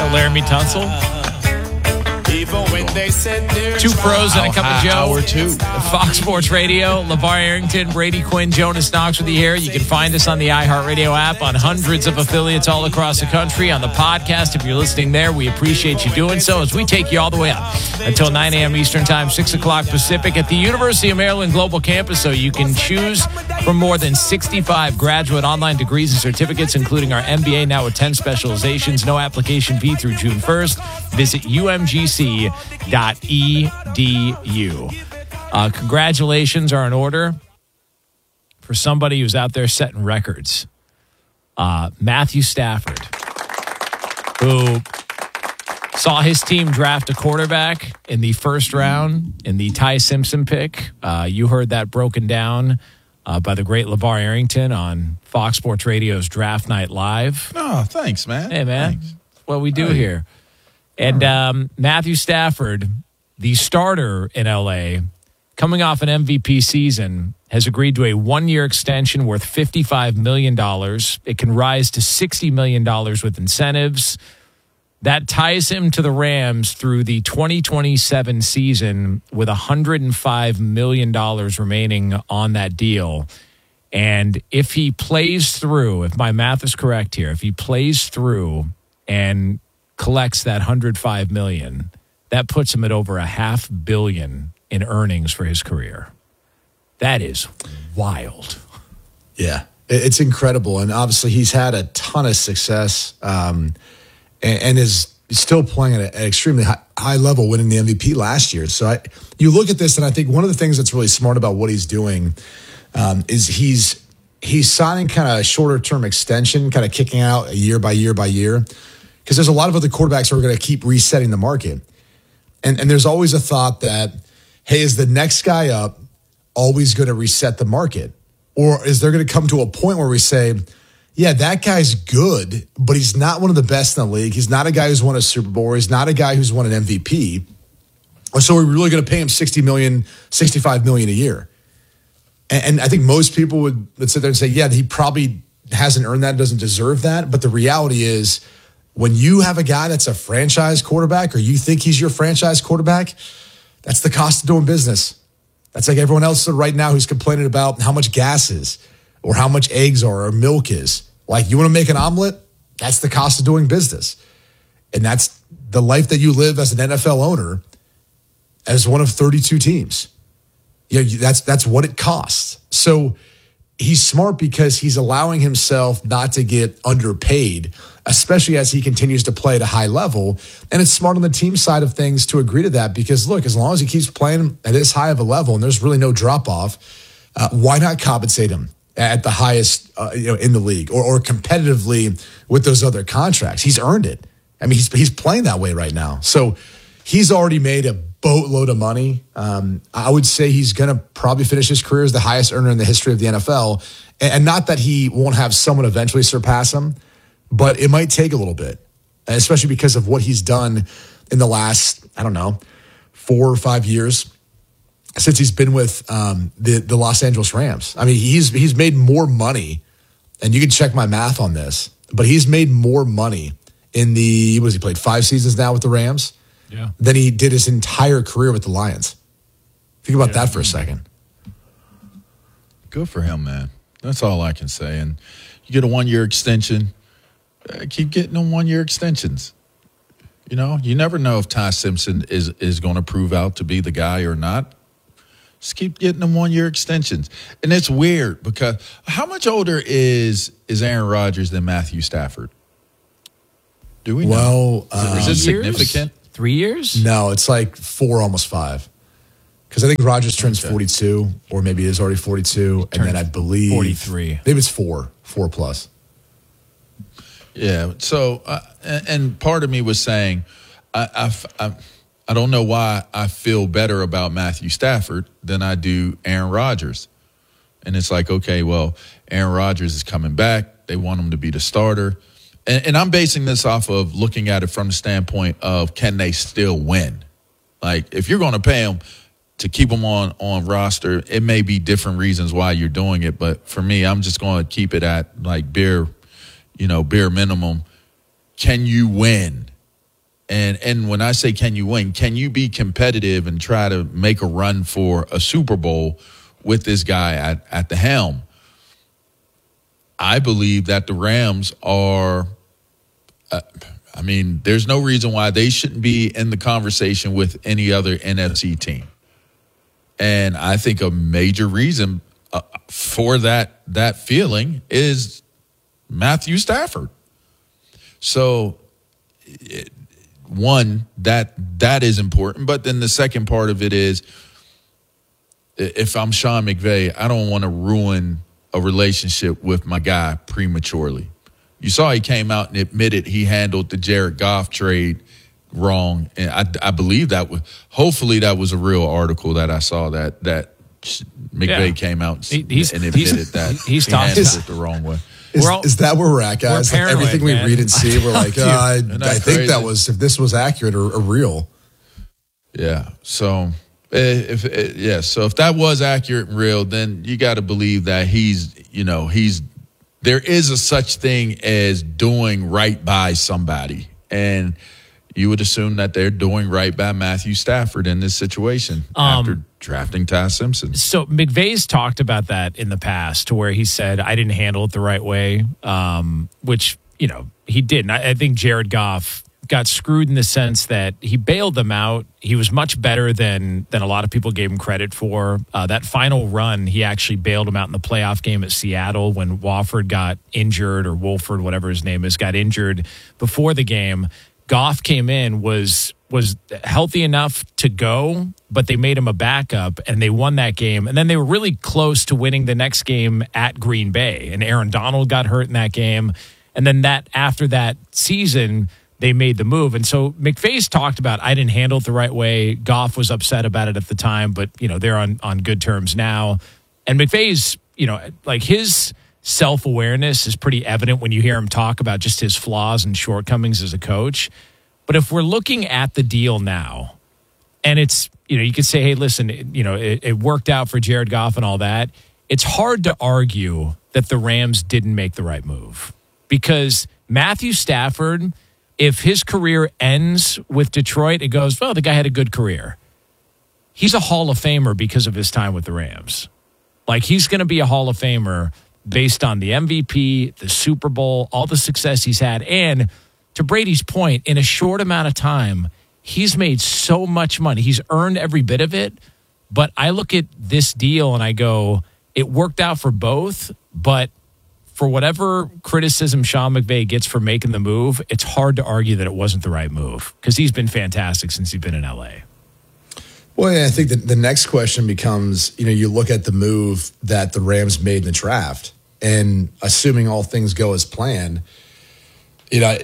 Laramie Tunsil. Two pros and a cup of Joe. Hour two. Fox Sports Radio. LeVar Arrington, Brady Quinn, Jonas Knox with you here. You can find us on the iHeartRadio app, on hundreds of affiliates all across the country, on the podcast. If you're listening there, we appreciate you doing so as we take you all the way up until 9 a.m. Eastern Time, 6 o'clock Pacific at the University of Maryland Global Campus. So you can choose from more than 65 graduate online degrees and certificates, including our MBA now with 10 specializations. No application fee through June 1st. Visit umgc.edu. Congratulations are in order for somebody who's out there setting records. Matthew Stafford, who saw his team draft a quarterback in the first round in the Ty Simpson pick. You heard that broken down by the great LeVar Arrington on Fox Sports Radio's Draft Night Live. Oh, thanks, man. Hey, man. Thanks. That's what we do here. And Matthew Stafford, the starter in L.A., coming off an MVP season, has agreed to a one-year extension worth $55 million. It can rise to $60 million with incentives. That ties him to the Rams through the 2027 season with $105 million remaining on that deal. And if he plays through, if my math is correct here, if he plays through and collects that $105 million, that puts him at over $500 million in earnings for his career. That is wild. Yeah, it's incredible. And obviously he's had a ton of success and is still playing at an extremely high level, winning the MVP last year. So you look at this, and I think one of the things that's really smart about what he's doing is he's signing kind of a shorter-term extension, kind of kicking out a year by year by year, because there's a lot of other quarterbacks who are going to keep resetting the market. And there's always a thought that, hey, is the next guy up always going to reset the market? Or is there going to come to a point where we say, yeah, that guy's good, but he's not one of the best in the league. He's not a guy who's won a Super Bowl. He's not a guy who's won an MVP. So we're really going to pay him $60 million, $65 million a year. And I think most people would sit there and say, yeah, he probably hasn't earned that, doesn't deserve that. But the reality is, when you have a guy that's a franchise quarterback, or you think he's your franchise quarterback, that's the cost of doing business. That's like everyone else right now who's complaining about how much gas is, or how much eggs are, or milk is. Like, you want to make an omelet? That's the cost of doing business. And that's the life that you live as an NFL owner, as one of 32 teams. You know, that's what it costs. So he's smart because he's allowing himself not to get underpaid, especially as he continues to play at a high level. And it's smart on the team side of things to agree to that, because, look, as long as he keeps playing at this high of a level and there's really no drop-off, why not compensate him at the highest in the league, or competitively with those other contracts? He's earned it. I mean, he's playing that way right now. So he's already made a boatload of money. I would say he's going to probably finish his career as the highest earner in the history of the NFL. And not that he won't have someone eventually surpass him, but it might take a little bit, especially because of what he's done in the last, 4 or 5 years since he's been with the Los Angeles Rams. I mean, he's made more money, and you can check my math on this, but he's made more money in he played 5 seasons now with the Rams? Yeah. Than he did his entire career with the Lions. Think about that for a second. Good for him, man. That's all I can say. And you get a 1-year extension. Keep getting them 1-year extensions. You know, you never know if Ty Simpson is going to prove out to be the guy or not. Just keep getting them 1-year extensions. And it's weird because how much older is Aaron Rodgers than Matthew Stafford? Do we know? Well, is it significant? 3 years? No, it's like 4, almost 5. Because I think Rodgers turns 42, or maybe is already 42, and then I believe 43. Maybe it's 4 plus. Yeah. So, and part of me was saying, I don't know why I feel better about Matthew Stafford than I do Aaron Rodgers. And it's like, okay, well, Aaron Rodgers is coming back. They want him to be the starter. And I'm basing this off of looking at it from the standpoint of, can they still win? Like, if you're going to pay them to keep them on roster, it may be different reasons why you're doing it. But for me, I'm just going to keep it at like bare minimum. Can you win And when I say can you win, can you be competitive and try to make a run for a Super Bowl with this guy at the helm? I believe that the Rams are, there's no reason why they shouldn't be in the conversation with any other NFC team. And I think a major reason for that feeling is Matthew Stafford. So, one, that is important. But then the second part of it is, if I'm Sean McVay, I don't want to ruin a relationship with my guy prematurely. You saw he came out and admitted he handled the Jared Goff trade wrong. And I believe hopefully that was a real article that I saw that McVay came out and admitted that he handled it the wrong way. Is that where we're at, guys? We're paranoid, everything we read and see, we're like, I think that was, if this was accurate or real. Yeah. So if that was accurate and real, then you got to believe that there is a such thing as doing right by somebody. And you would assume that they're doing right by Matthew Stafford in this situation after drafting Ty Simpson. So McVay's talked about that in the past, to where he said, I didn't handle it the right way, which, he didn't. I think Jared Goff got screwed in the sense that he bailed them out. He was much better than a lot of people gave him credit for. That final run, he actually bailed him out in the playoff game at Seattle when Wolford got injured, or Wolford, whatever his name is, got injured before the game. Goff came in, was healthy enough to go, but they made him a backup, and they won that game. And then they were really close to winning the next game at Green Bay, and Aaron Donald got hurt in that game. And then after that season, they made the move. And so McVay's talked about, I didn't handle it the right way. Goff was upset about it at the time, but they're on good terms now. And McVay's, his self-awareness is pretty evident when you hear him talk about just his flaws and shortcomings as a coach. But if we're looking at the deal now, and it's, you could say, hey, listen, it worked out for Jared Goff and all that. It's hard to argue that the Rams didn't make the right move, because Matthew Stafford, if his career ends with Detroit, it goes, well, the guy had a good career. He's a Hall of Famer because of his time with the Rams. He's going to be a Hall of Famer based on the MVP, the Super Bowl, all the success he's had. And to Brady's point, in a short amount of time, he's made so much money. He's earned every bit of it. But I look at this deal and I go, it worked out for both, but for whatever criticism Sean McVay gets for making the move, it's hard to argue that it wasn't the right move, because he's been fantastic since he's been in LA. Well, yeah, I think that the next question becomes, you look at the move that the Rams made in the draft, and assuming all things go as planned, you're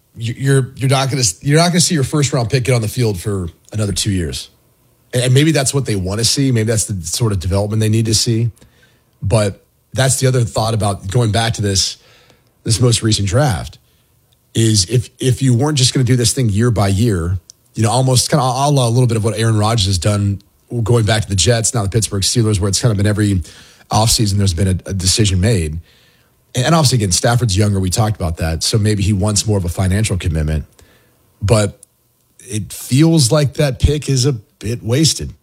not going to see your first round pick get on the field for another 2 years. And maybe that's what they want to see. Maybe that's the sort of development they need to see. But that's the other thought about going back to this most recent draft, is if you weren't just going to do this thing year by year, almost kind of a little bit of what Aaron Rodgers has done going back to the Jets, now the Pittsburgh Steelers, where it's kind of been every offseason there's been a decision made. And obviously, again, Stafford's younger. We talked about that. So maybe he wants more of a financial commitment. But it feels like that pick is a bit wasted.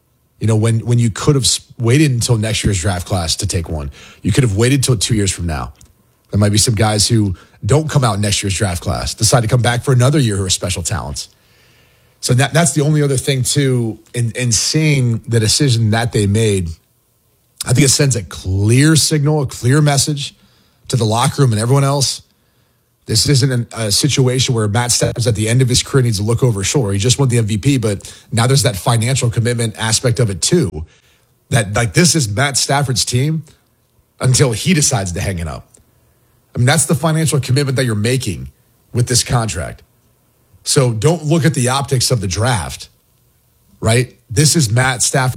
When you could have waited until next year's draft class to take one. You could have waited till 2 years from now. There might be some guys who don't come out next year's draft class, decide to come back for another year who are special talents. So that's the only other thing, too, in seeing the decision that they made. I think it sends a clear signal, a clear message to the locker room and everyone else. This isn't a situation where Matt Stafford's at the end of his career, needs to look over his shoulder. He just won the MVP, but now there's that financial commitment aspect of it too. That this is Matt Stafford's team until he decides to hang it up. That's the financial commitment that you're making with this contract. So don't look at the optics of the draft, right? This is Matt Stafford.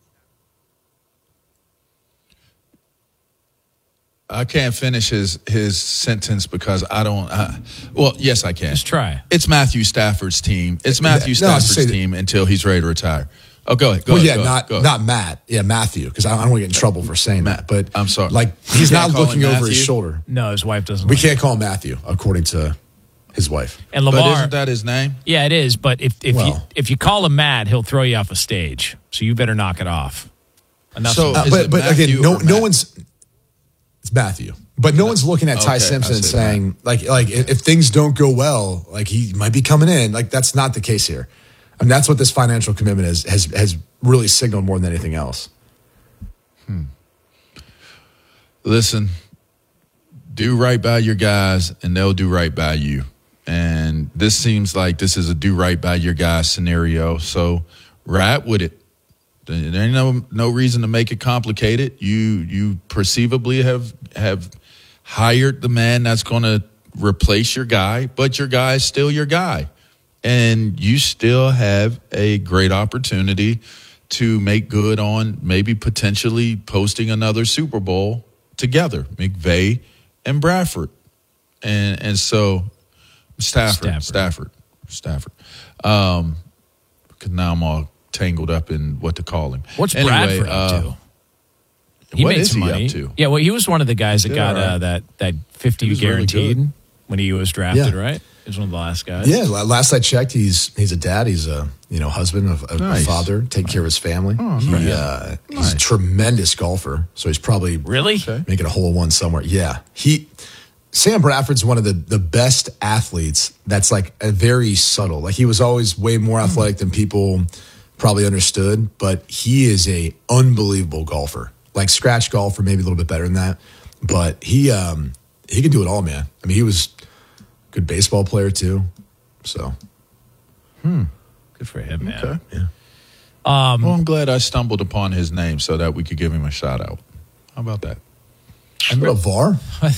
I can't finish his sentence because I don't. Well, yes, I can. Just try. It's Matthew Stafford's team. It's Matthew Stafford's team until he's ready to retire. Oh, go ahead. Not Matt. Yeah, Matthew, because I don't want to get in trouble for saying that. But I'm sorry. He's not looking over his shoulder. No, his wife doesn't. We can't call him Matthew, according to his wife. And But LeVar, isn't that his name? yeah, it is. But Well. if you call him Matt, he'll throw you off a stage. So you better knock it off. Enough. So- said. Is it But again, Matthew no or Matt? one's. It's Matthew, but no one's looking at Ty Okay, Simpson I and see saying like if things don't go well, like he might be coming in. Like that's not the case here. I mean, that's what this financial commitment has really signaled more than anything else. Listen, do right by your guys, and they'll do right by you. And this seems like this is a do right by your guys scenario. So ride with it. There ain't no reason to make it complicated. You perceivably have hired the man that's going to replace your guy, but your guy is still your guy. And you still have a great opportunity to make good on maybe potentially posting another Super Bowl together, McVay and Bradford. And so Stafford. Because now I'm all tangled up in what to call him. What's Anyway, Bradford up to? He what made is some he money. up to? Yeah, well, he was one of the guys that got all right. that 50 He was really guaranteed good. when he was drafted, Yeah. right? He was one of the last guys. Yeah, last I checked, he's a dad. He's a husband, a Nice. father, taking care of his family. He's a Nice. tremendous golfer, so he's probably Really? Okay. making a hole in one somewhere. Yeah, Sam Bradford's one of the best athletes. That's like a very subtle. Like he was always way more athletic than people probably understood, but he is a unbelievable golfer. Like scratch golfer, maybe a little bit better than that, but he can do it all, man. I mean, he was a good baseball player too. So Good for him, man. Okay. yeah. Well, I'm glad I stumbled upon his name so that we could give him a shout out. How about that? What a VAR?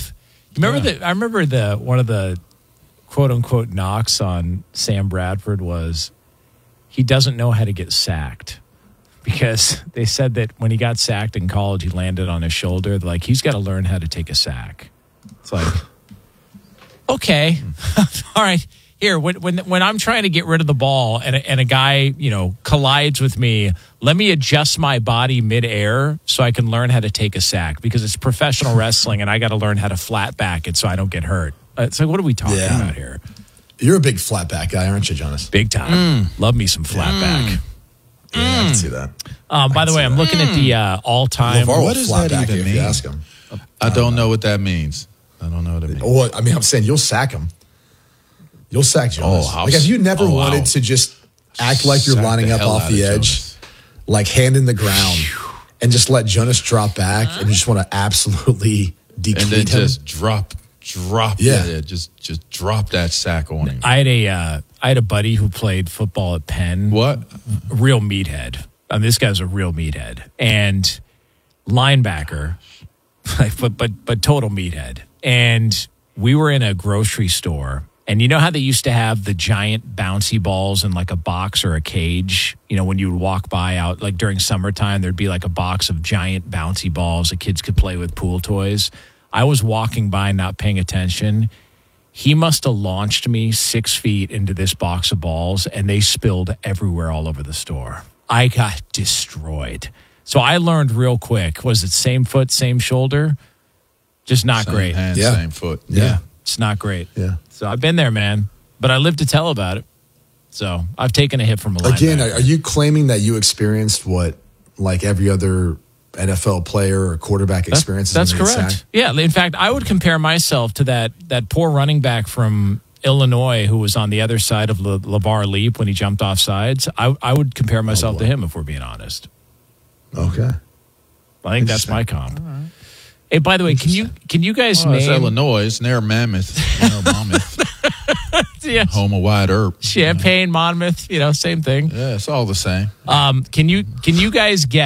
I remember the one of the quote unquote knocks on Sam Bradford was he doesn't know how to get sacked. Because they said that when he got sacked in college, he landed on his shoulder. They're like, he's got to learn how to take a sack. It's like, okay, all right. Here, when I'm trying to get rid of the ball and a guy, collides with me, let me adjust my body midair so I can learn how to take a sack because it's professional wrestling and I got to learn how to flat back it so I don't get hurt. It's like, what are we talking about here? You're a big flat back guy, aren't you, Jonas? Big time. Love me some flat back. Yeah, I can see that. By the way, I'm looking at the all-time. LeVar will What does flat that back even you if you mean? ask him. I don't know what that means. I don't know what it means. Well, I mean, I'm saying you'll sack him. You'll sack Jonas. Oh, like, have you never wow. wanted to just act like you're Sack lining the up hell off out the of edge, Jonas. like hand in the ground, and just let Jonas drop back and you just want to absolutely And then deplete him? just drop. Yeah. Just drop that sack on him. I had a buddy who played football at Penn. What? A real meathead. This guy's a real meathead and linebacker, but total meathead. And we were in a grocery store, and you know how they used to have the giant bouncy balls in like a box or a cage? When you would walk by out like during summertime, there'd be like a box of giant bouncy balls that kids could play with pool toys. I was walking by, not paying attention. He must have launched me 6 feet into this box of balls, and they spilled everywhere all over the store. I got destroyed. So I learned real quick. Was it same foot, same shoulder? Just not Same great. hand, Yeah. same foot. Yeah. It's not great. Yeah. So I've been there, man. But I live to tell about it. So I've taken a hit from a Again, linebacker. are you claiming that you experienced what like every other NFL player or quarterback experiences? That's when they get correct. sacked? Yeah, in fact, I would compare myself to that poor running back from Illinois who was on the other side of LeVar Leap when he jumped off sides. I would compare myself to him if we're being honest. Okay. I think that's my comp. Hey, by the way, can you guys Well, it's name Illinois. It's near Mammoth. yeah, Home of Wide Earp. Champaign, Monmouth, same thing. Yeah, it's all the same. Can you guys guess